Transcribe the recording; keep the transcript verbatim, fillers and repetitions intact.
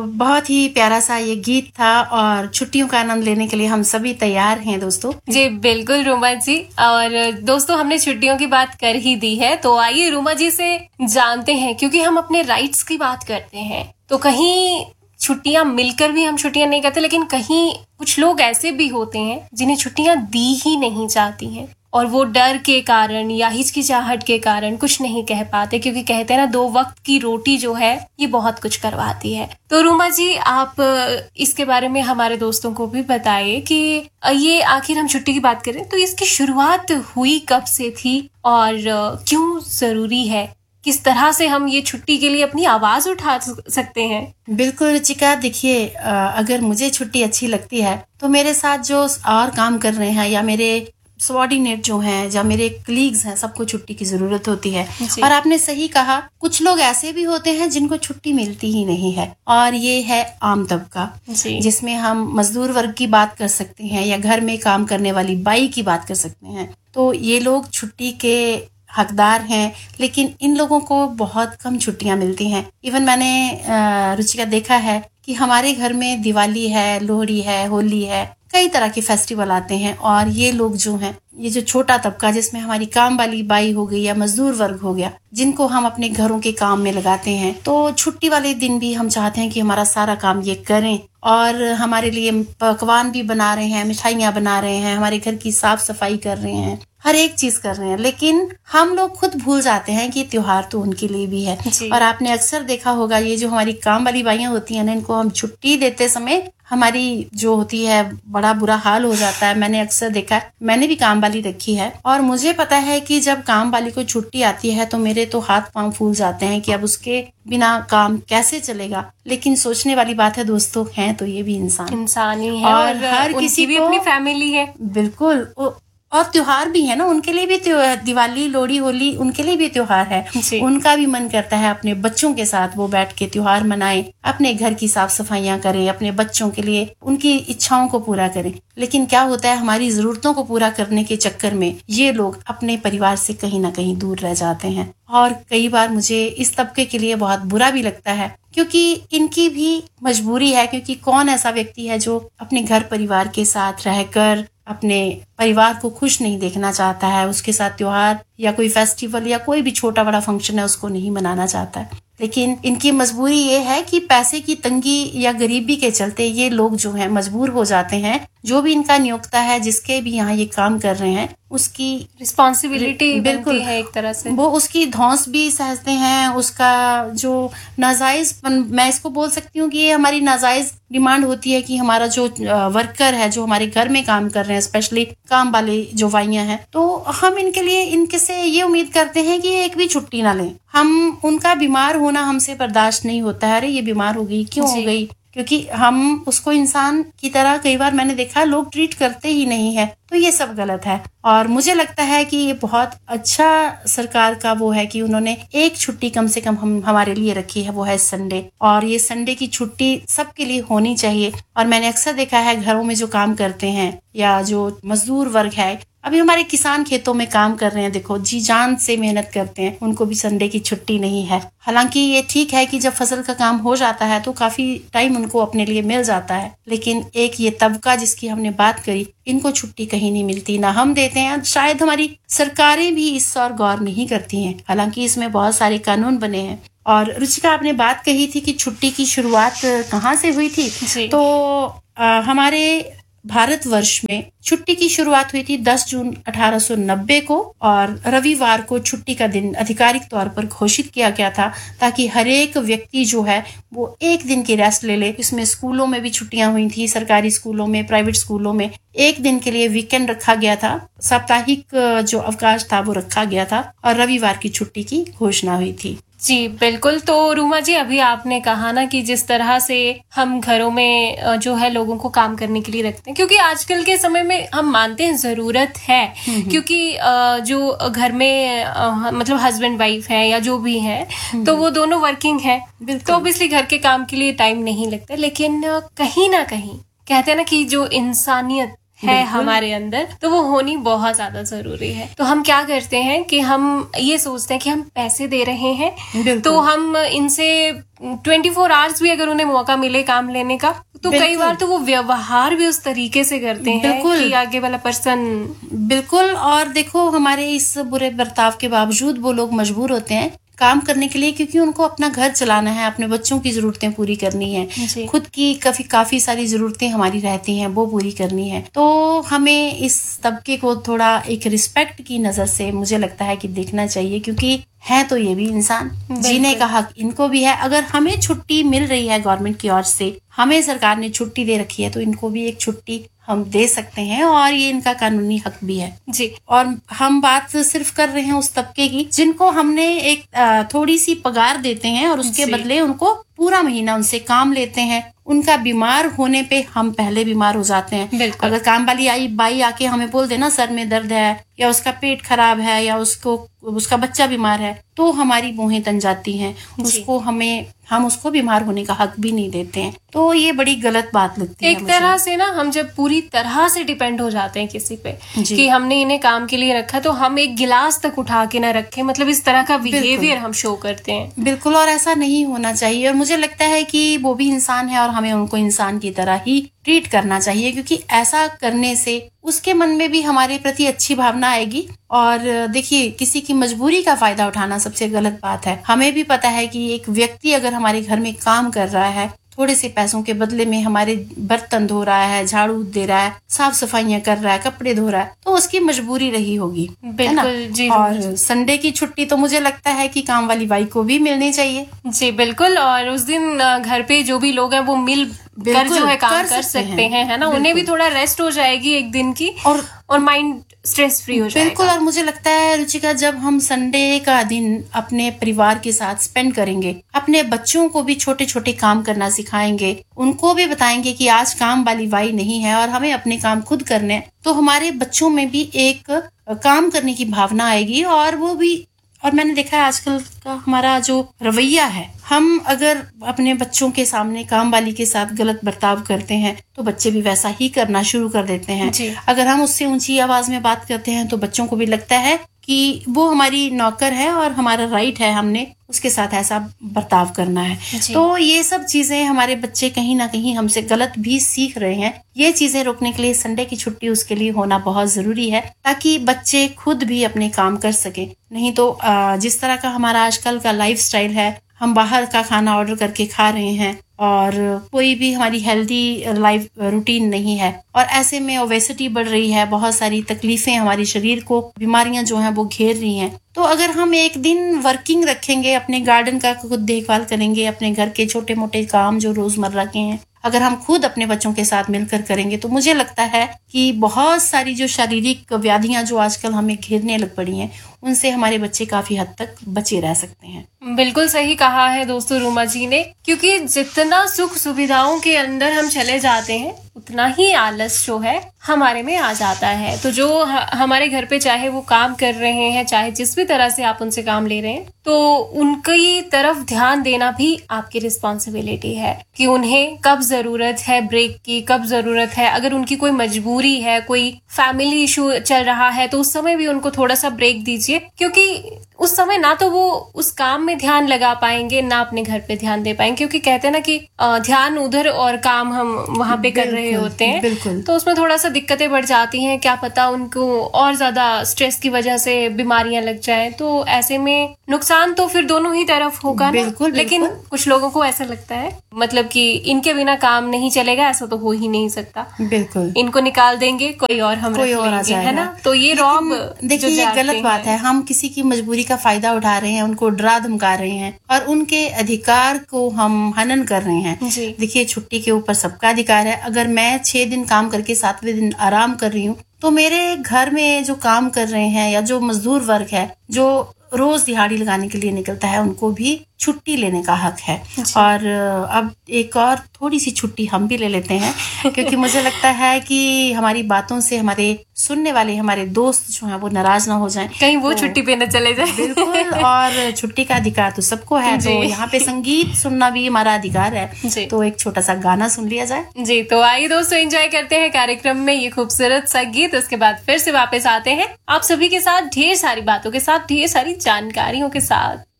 बहुत ही प्यारा सा ये गीत था और छुट्टियों का आनंद लेने के लिए हम सभी तैयार हैं दोस्तों। जी बिल्कुल रूमा जी। और दोस्तों हमने छुट्टियों की बात कर ही दी है, तो आइए रूमा जी से जानते हैं, क्योंकि हम अपने राइट्स की बात करते हैं तो कहीं छुट्टियां मिलकर भी हम छुट्टियां नहीं करते, लेकिन कहीं कुछ लोग ऐसे भी होते हैं जिन्हें छुट्टियां दी ही नहीं जाती हैं और वो डर के कारण या हिचकिचाहट के कारण कुछ नहीं कह पाते, क्योंकि कहते हैं ना दो वक्त की रोटी जो है ये बहुत कुछ करवाती है। तो रूमा जी आप इसके बारे में हमारे दोस्तों को भी बताइए कि ये आखिर हम छुट्टी की बात करें तो इसकी शुरुआत हुई कब से थी और क्यों जरूरी है, किस तरह से हम ये छुट्टी के लिए अपनी आवाज उठा सकते हैं। बिल्कुल रुचिका, देखिए अगर मुझे छुट्टी अच्छी लगती है तो मेरे साथ जो और काम कर रहे हैं या मेरे सबॉर्डिनेट जो हैं या मेरे कलीग्स हैं, सबको छुट्टी की जरूरत होती है। और आपने सही कहा, कुछ लोग ऐसे भी होते हैं जिनको छुट्टी मिलती ही नहीं है और ये है आम तबका, जिसमें हम मजदूर वर्ग की बात कर सकते हैं या घर में काम करने वाली बाई की बात कर सकते हैं। तो ये लोग छुट्टी के हकदार हैं, लेकिन इन लोगों को बहुत कम छुट्टियां मिलती हैं। इवन मैंने रुचिका देखा है कि हमारे घर में दिवाली है, लोहड़ी है, होली है, कई तरह के फेस्टिवल आते हैं और ये लोग जो हैं, ये जो छोटा तबका जिसमें हमारी काम वाली बाई हो गई या मजदूर वर्ग हो गया, जिनको हम अपने घरों के काम में लगाते हैं, तो छुट्टी वाले दिन भी हम चाहते हैं कि हमारा सारा काम ये करें और हमारे लिए पकवान भी बना रहे हैं, मिठाइयाँ बना रहे हैं, हमारे घर की साफ सफाई कर रहे हैं, हर एक चीज कर रहे हैं, लेकिन हम लोग खुद भूल जाते हैं कि त्योहार तो उनके लिए भी है। और आपने अक्सर देखा होगा, ये जो हमारी काम वाली बाइयां होती हैं ना, इनको हम छुट्टी देते समय हमारी जो होती है बड़ा बुरा हाल हो जाता है। मैंने अक्सर देखा है, मैंने भी काम वाली रखी है और मुझे पता है कि जब काम वाली को छुट्टी आती है तो मेरे तो हाथ पांव फूल जाते हैं कि अब उसके बिना काम कैसे चलेगा। लेकिन सोचने वाली बात है दोस्तों, हैं तो ये भी इंसान इंसान ही है और, और हर किसी भी अपनी फैमिली है। बिल्कुल, और त्योहार भी है ना, उनके लिए भी दिवाली, लोहड़ी, होली उनके लिए भी त्योहार है। उनका भी मन करता है अपने बच्चों के साथ वो बैठ के त्योहार मनाएं, अपने घर की साफ सफाइयां करें, अपने बच्चों के लिए उनकी इच्छाओं को पूरा करें। लेकिन क्या होता है, हमारी जरूरतों को पूरा करने के चक्कर में ये लोग अपने परिवार से कहीं ना कहीं दूर रह जाते हैं और कई बार मुझे इस तबके के लिए बहुत बुरा भी लगता है, क्योंकि इनकी भी मजबूरी है। क्योंकि कौन ऐसा व्यक्ति है जो अपने घर परिवार के साथ रहकर अपने परिवार को खुश नहीं देखना चाहता है, उसके साथ त्योहार या कोई फेस्टिवल या कोई भी छोटा बड़ा फंक्शन है उसको नहीं मनाना चाहता है। लेकिन इनकी मजबूरी ये है कि पैसे की तंगी या गरीबी के चलते ये लोग जो हैं मजबूर हो जाते हैं, जो भी इनका नियोक्ता है, जिसके भी यहाँ ये काम कर रहे हैं, उसकी रिस्पॉन्सिबिलिटी बिल्कुल है एक तरह से, वो उसकी धौंस भी सहते हैं, उसका जो नाजायज, मैं इसको बोल सकती हूँ कि ये हमारी नाजायज डिमांड होती है कि हमारा जो वर्कर है, जो हमारे घर में काम कर रहे हैं, स्पेशली काम वाले जो वाइयां हैं, तो हम इनके लिए इनके से ये उम्मीद करते हैं कि एक भी छुट्टी ना लें। हम उनका बीमार होना हमसे बर्दाश्त नहीं होता है। अरे ये बीमार हो गई, क्यों हो गई? क्योंकि हम उसको इंसान की तरह कई बार मैंने देखा लोग ट्रीट करते ही नहीं है। तो ये सब गलत है और मुझे लगता है कि ये बहुत अच्छा सरकार का वो है कि उन्होंने एक छुट्टी कम से कम हम हमारे लिए रखी है, वो है संडे। और ये संडे की छुट्टी सबके लिए होनी चाहिए। और मैंने अक्सर देखा है घरों में जो काम करते हैं या जो मजदूर वर्ग है, अभी हमारे किसान खेतों में काम कर रहे हैं, देखो जी जान से मेहनत करते हैं, उनको भी संडे की छुट्टी नहीं है। हालांकि ये ठीक है कि जब फसल का काम हो जाता है तो काफी टाइम उनको अपने लिए मिल जाता है, लेकिन एक ये तबका जिसकी हमने बात करी, इनको छुट्टी कहीं नहीं मिलती, ना हम देते हैं। शायद हमारी सरकारें भी इस और गौर नहीं करती हैं, हालांकि इसमें बहुत सारे कानून बने हैं। और रुचिका, आपने बात कही थी कि छुट्टी की शुरुआत कहाँ से हुई थी, तो आ, हमारे भारतवर्ष में छुट्टी की शुरुआत हुई थी दस जून अठारह सौ नब्बे को और रविवार को छुट्टी का दिन आधिकारिक तौर पर घोषित किया गया था, ताकि हर एक व्यक्ति जो है वो एक दिन की रेस्ट ले ले। इसमें स्कूलों में भी छुट्टियां हुई थी, सरकारी स्कूलों में, प्राइवेट स्कूलों में एक दिन के लिए वीकेंड रखा गया था, साप्ताहिक जो अवकाश था वो रखा गया था और रविवार की छुट्टी की घोषणा हुई थी। जी बिल्कुल। तो रूमा जी, अभी आपने कहा ना कि जिस तरह से हम घरों में जो है लोगों को काम करने के लिए रखते हैं, क्योंकि आजकल के समय में हम मानते हैं जरूरत है, क्योंकि जो घर में मतलब हस्बैंड वाइफ है या जो भी है तो वो दोनों वर्किंग है, तो ऑब्वियसली घर के काम के लिए टाइम नहीं लगता। लेकिन कहीं ना कहीं कहते हैं ना कि जो इंसानियत है हमारे अंदर, तो वो होनी बहुत ज्यादा जरूरी है। तो हम क्या करते हैं कि हम ये सोचते हैं कि हम पैसे दे रहे हैं तो हम इनसे ट्वेंटी फोर आवर्स भी अगर उन्हें मौका मिले काम लेने का, तो कई बार तो वो व्यवहार भी उस तरीके से करते हैं कि आगे वाला पर्सन। बिल्कुल। और देखो, हमारे इस बुरे बर्ताव के बावजूद वो लोग मजबूर होते हैं काम करने के लिए, क्योंकि उनको अपना घर चलाना है, अपने बच्चों की जरूरतें पूरी करनी है, खुद की काफी काफी सारी जरूरतें हमारी रहती हैं वो पूरी करनी है। तो हमें इस तबके को थोड़ा एक रिस्पेक्ट की नजर से मुझे लगता है कि देखना चाहिए, क्योंकि है तो ये भी इंसान, जीने का हक इनको भी है। अगर हमें छुट्टी मिल रही है गवर्नमेंट की ओर से, हमें सरकार ने छुट्टी दे रखी है, तो इनको भी एक छुट्टी हम दे सकते हैं और ये इनका कानूनी हक भी है जी। और हम बात सिर्फ कर रहे हैं उस तबके की जिनको हमने एक थोड़ी सी पगार देते हैं और उसके बदले उनको पूरा महीना उनसे काम लेते हैं। उनका बीमार होने पे हम पहले बीमार हो जाते हैं। अगर काम वाली आई बाई आके हमें बोल देना सर में दर्द है या उसका पेट खराब है या उसको उसका बच्चा बीमार है, तो हमारी भौहें तन जाती हैं। उसको हमें हम उसको बीमार होने का हक भी नहीं देते हैं। तो ये बड़ी गलत बात लगती है एक तरह से ना। हम जब पूरी तरह से डिपेंड हो जाते हैं किसी पे कि हमने इन्हें काम के लिए रखा, तो हम एक गिलास तक उठा के ना रखें, मतलब इस तरह का बिहेवियर हम शो करते हैं। बिल्कुल, और ऐसा नहीं होना चाहिए। और मुझे लगता है कि वो भी इंसान है और हमें उनको इंसान की तरह ही ट्रीट करना चाहिए, क्योंकि ऐसा करने से उसके मन में भी हमारे प्रति अच्छी भावना आएगी। और देखिए, किसी की मजबूरी का फायदा उठाना सबसे गलत बात है। हमें भी पता है कि एक व्यक्ति अगर हमारे घर में काम कर रहा है, थोड़े से पैसों के बदले में हमारे बर्तन धो रहा है, झाड़ू दे रहा है, साफ सफाइयां कर रहा है, कपड़े धो रहा है, तो उसकी मजबूरी रही होगी, है ना? जी। और संडे की छुट्टी तो मुझे लगता है कि काम वाली बाई को भी मिलनी चाहिए। जी बिल्कुल। और उस दिन घर पे जो भी लोग हैं वो मिल कर जो है काम कर, कर सकते, सकते हैं, है ना? उन्हें भी थोड़ा रेस्ट हो जाएगी एक दिन की और और माइंड स्ट्रेस फ्री हो जाएगा। बिल्कुल। और मुझे लगता है रुचिका, जब हम संडे का दिन अपने परिवार के साथ स्पेंड करेंगे, अपने बच्चों को भी छोटे छोटे काम करना सिखाएंगे, उनको भी बताएंगे कि आज काम वाली बाई नहीं है और हमें अपने काम खुद करने हैं, तो हमारे बच्चों में भी एक काम करने की भावना आएगी। और वो भी, और मैंने देखा है आजकल का हमारा जो रवैया है, हम अगर अपने बच्चों के सामने काम वाली के साथ गलत बर्ताव करते हैं तो बच्चे भी वैसा ही करना शुरू कर देते हैं। अगर हम उससे ऊंची आवाज में बात करते हैं तो बच्चों को भी लगता है कि वो हमारी नौकर है और हमारा राइट है, हमने उसके साथ ऐसा बर्ताव करना है। तो ये सब चीजें हमारे बच्चे कहीं ना कहीं हमसे गलत भी सीख रहे हैं। ये चीजें रोकने के लिए संडे की छुट्टी उसके लिए होना बहुत जरूरी है, ताकि बच्चे खुद भी अपने काम कर सके। नहीं तो जिस तरह का हमारा आजकल का लाइफ स्टाइल है, हम बाहर का खाना ऑर्डर करके खा रहे हैं और कोई भी हमारी हेल्दी लाइफ रूटीन नहीं है, और ऐसे में ओबेसिटी बढ़ रही है, बहुत सारी तकलीफें हमारे शरीर को, बीमारियां जो हैं वो घेर रही हैं। तो अगर हम एक दिन वर्किंग रखेंगे, अपने गार्डन का खुद देखभाल करेंगे, अपने घर के छोटे मोटे काम जो रोजमर्रा के हैं अगर हम खुद अपने बच्चों के साथ मिलकर करेंगे, तो मुझे लगता है कि बहुत सारी जो शारीरिक व्याधियां जो आजकल हमें घेरने लग पड़ी हैं, उनसे हमारे बच्चे काफी हद तक बचे रह सकते हैं। बिल्कुल सही कहा है दोस्तों रूमा जी ने, क्योंकि जितना सुख सुविधाओं के अंदर हम चले जाते हैं उतना ही आलस जो है हमारे में आ जाता है। तो जो हमारे घर पे चाहे वो काम कर रहे हैं, चाहे जिस भी तरह से आप उनसे काम ले रहे हैं, तो उनकी तरफ ध्यान देना भी आपकी रिस्पॉन्सिबिलिटी है कि उन्हें कब जरूरत है ब्रेक की, कब जरूरत है, अगर उनकी कोई मजबूरी है, कोई फैमिली इशू चल रहा है, तो उस समय भी उनको थोड़ा सा ब्रेक दीजिए, क्योंकि उस समय ना तो वो उस काम में ध्यान लगा पाएंगे, ना अपने घर पे ध्यान दे पाएंगे, क्योंकि कहते हैं ना कि ध्यान उधर और काम हम वहां पे कर रहे होते हैं, तो उसमें थोड़ा सा दिक्कतें बढ़ जाती हैं। क्या पता उनको और ज्यादा स्ट्रेस की वजह से बीमारियां लग जाए, तो ऐसे में नुकसान तो फिर दोनों ही तरफ होगा ना। बिल्कुल, लेकिन बिल्कुल। कुछ लोगों को ऐसा लगता है मतलब कि इनके बिना काम नहीं चलेगा, ऐसा तो हो ही नहीं सकता, बिल्कुल इनको निकाल देंगे, कोई और हम कोई और आ जाएगा, है ना। तो ये रॉब देखिए, ये गलत बात है। हम किसी की मजबूरी का फायदा उठा रहे हैं, उनको डरा धमका रहे हैं और उनके अधिकार को हम हनन कर रहे हैं। देखिए, छुट्टी के ऊपर सबका अधिकार है। अगर मैं छह दिन काम करके सातवें दिन आराम कर रही हूँ, तो मेरे घर में जो काम कर रहे हैं या जो मजदूर वर्ग है, जो रोज दिहाड़ी लगाने के लिए निकलता है, उनको भी छुट्टी लेने का हक है। और अब एक और थोड़ी सी छुट्टी हम भी ले लेते हैं, क्योंकि मुझे लगता है कि हमारी बातों से हमारे सुनने वाले हमारे दोस्त जो हैं वो नाराज ना हो जाएं, कहीं वो तो, छुट्टी पे न चले जाए। बिल्कुल, और छुट्टी का अधिकार तो सबको है, तो यहाँ पे संगीत सुनना भी हमारा अधिकार है। तो एक छोटा सा गाना सुन लिया जाए जी। तो आइए दोस्तों, एंजॉय करते हैं कार्यक्रम में ये खूबसूरत सा गीत। उसके बाद फिर से वापस आते हैं आप सभी के साथ ढेर सारी बातों के साथ, ढेर सारी जानकारियों के साथ।